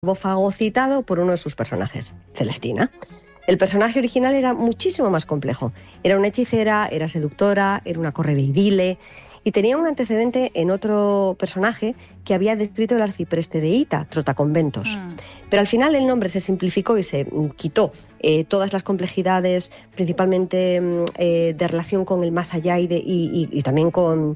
fagocitado por uno de sus personajes, Celestina. El personaje original era muchísimo más complejo. Era una hechicera, era seductora, era una correveidile y tenía un antecedente en otro personaje que había descrito el arcipreste de Ita, Trotaconventos. Pero al final el nombre se simplificó y se quitó todas las complejidades, principalmente de relación con el más allá y también con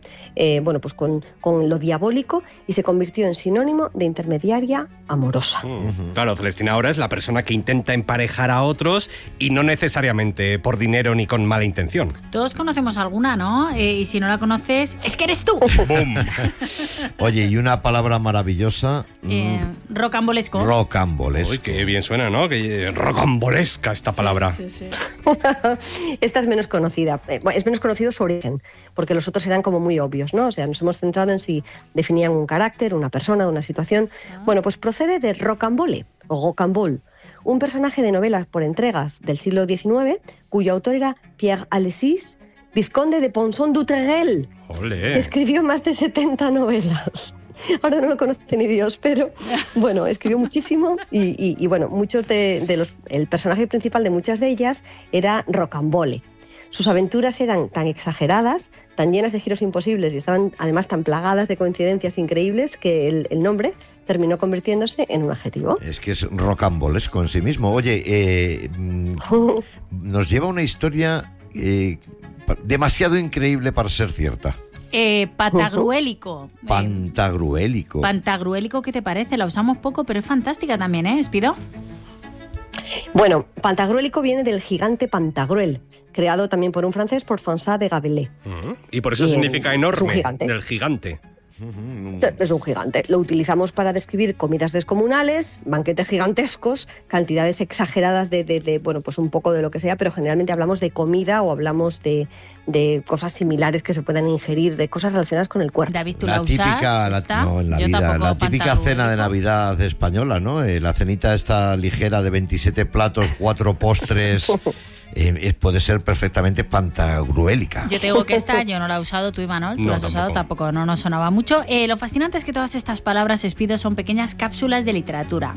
lo diabólico, y se convirtió en sinónimo de intermediaria amorosa. Claro, Celestina ahora es la persona que intenta emparejar a otros y no necesariamente por dinero ni con mala intención. Todos conocemos alguna, ¿no? Y si no la conoces, ¡es que eres tú! ¡Bum! Oye, y una palabra maravillosa. Rocambolesco. Rocambolesco. Uy, qué bien suena, ¿no? Que rocambolesca esta palabra. Sí. Esta es menos conocida. Es menos conocido su origen, porque los otros eran como muy obvios, ¿no? O sea, nos hemos centrado en si definían un carácter, una persona, una situación. Bueno, pues procede de rocambole o rocambole, un personaje de novelas por entregas del siglo XIX, cuyo autor era Pierre Alexis, vizconde de Ponson-du-Terrel. ¡Olé! Escribió más de 70 novelas. Ahora no lo conoce ni Dios, pero bueno, escribió muchísimo y bueno, muchos el personaje principal de muchas de ellas era rocambole. Sus aventuras eran tan exageradas, tan llenas de giros imposibles y estaban además tan plagadas de coincidencias increíbles que el nombre terminó convirtiéndose en un adjetivo. Es que es rocambolesco en sí mismo. Oye, nos lleva una historia demasiado increíble para ser cierta. Pantagruélico. Pantagruélico. Pantagruélico, ¿qué te parece? La usamos poco, pero es fantástica también, ¿eh, Espido? Bueno, pantagruélico viene del gigante Pantagruel, creado también por un francés, por François de Rabelais. Y por eso significa enorme, gigante. del gigante. Es un gigante. Lo utilizamos para describir comidas descomunales, banquetes gigantescos, cantidades exageradas de un poco de lo que sea, pero generalmente hablamos de comida o hablamos de cosas similares que se puedan ingerir, de cosas relacionadas con el cuerpo. David, ¿tú la usas? La típica cena de Navidad española, ¿no? La cenita esta ligera de 27 platos, 4 postres... puede ser perfectamente pantagruélica. Yo te digo que esta yo no la he usado, tú, Imanol, tú No, la has usado, tampoco no nos sonaba mucho. Lo fascinante es que todas estas palabras, Espido, son pequeñas cápsulas de literatura.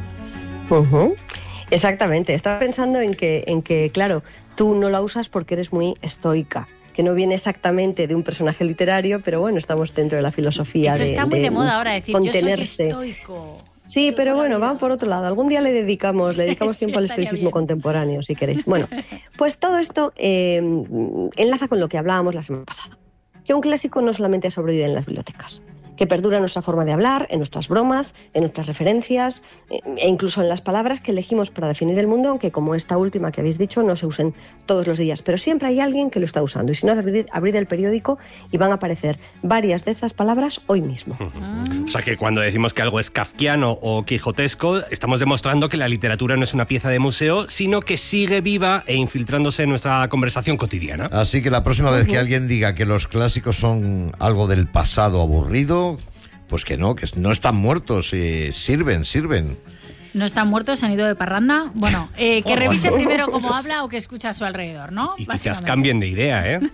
Exactamente, estaba pensando en que, claro, tú no la usas porque eres muy estoica, que no viene exactamente de un personaje literario, pero bueno, estamos dentro de la filosofía. Eso está muy de moda ahora, decir contenerse. yo soy estoico. Sí, pero bueno, vamos por otro lado. Algún día le dedicamos tiempo al estoicismo bien. contemporáneo, si queréis. Bueno, pues todo esto enlaza con lo que hablábamos la semana pasada. Que un clásico no solamente sobrevive en las bibliotecas, que perdura en nuestra forma de hablar, en nuestras bromas, en nuestras referencias e incluso en las palabras que elegimos para definir el mundo, aunque como esta última que habéis dicho no se usen todos los días, pero siempre hay alguien que lo está usando. Y si no, abrid el periódico y van a aparecer varias de estas palabras hoy mismo. O sea que cuando decimos que algo es kafkiano o quijotesco, estamos demostrando que la literatura no es una pieza de museo, sino que sigue viva e infiltrándose en nuestra conversación cotidiana. Así que la próxima vez que alguien diga que los clásicos son algo del pasado aburrido, pues que no están muertos, sirven. ¿No están muertos? ¿Se han ido de parranda? Bueno, que revise primero cómo habla o que escucha a su alrededor, ¿no? Y quizás cambien de idea, ¿eh?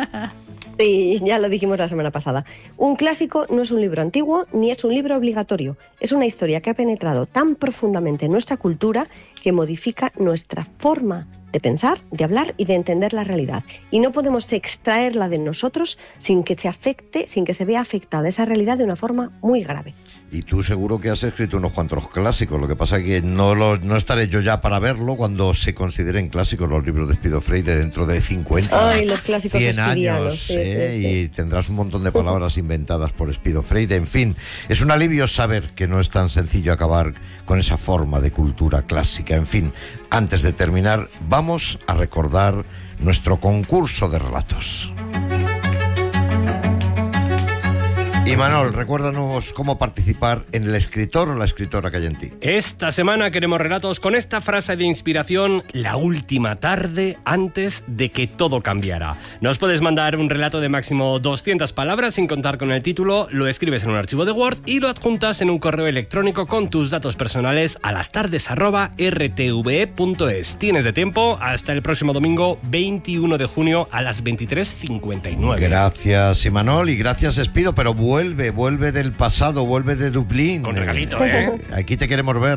Sí, ya lo dijimos la semana pasada. Un clásico no es un libro antiguo ni es un libro obligatorio. Es una historia que ha penetrado tan profundamente en nuestra cultura que modifica nuestra forma de pensar, de hablar y de entender la realidad. Y no podemos extraerla de nosotros sin que se vea afectada esa realidad de una forma muy grave. Y tú seguro que has escrito unos cuantos clásicos, lo que pasa es que no estaré yo ya para verlo cuando se consideren clásicos los libros de Espido Freire dentro de 50, Ay, los clásicos 100 años, sí. Y tendrás un montón de palabras inventadas por Espido Freire. En fin, es un alivio saber que no es tan sencillo acabar con esa forma de cultura clásica. En fin, antes de terminar, vamos a recordar nuestro concurso de relatos. Imanol, recuérdanos cómo participar en el escritor o la escritora que hay en ti. Esta semana queremos relatos con esta frase de inspiración: la última tarde antes de que todo cambiara. Nos puedes mandar un relato de máximo 200 palabras sin contar con el título, lo escribes en un archivo de Word y lo adjuntas en un correo electrónico con tus datos personales a lastardes@rtve.es. Tienes de tiempo hasta el próximo domingo 21 de junio a las 23:59. Gracias, Imanol, y gracias, Espido, pero vuelve del pasado, vuelve de Dublín. Con regalito, ¿eh? Aquí te queremos ver.